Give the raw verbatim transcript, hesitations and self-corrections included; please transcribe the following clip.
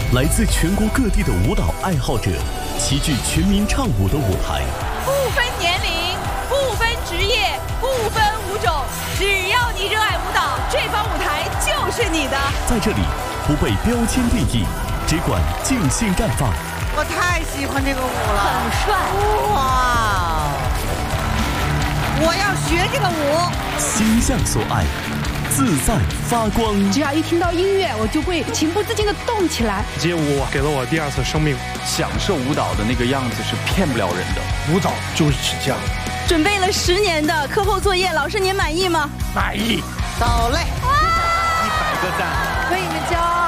来自全国各地的舞蹈爱好者齐聚全民唱舞的舞台， 不分年龄，不分职业，不分舞种，只要你热爱舞蹈，这方舞台就是你的。 在这里，不被标签定义，只管尽兴绽放。 我太喜欢这个舞了， 很帅哇！我要学这个舞， 心向所爱，自在发光。 只要一听到音乐，我就会情不自禁地动起来。 街舞给了我第二次生命， 享受舞蹈的那个样子是骗不了人的。 舞蹈就是这样。 准备了十年的课后作业，老师您满意吗？ 满意。 走嘞！ 一百个赞， 为你们骄傲。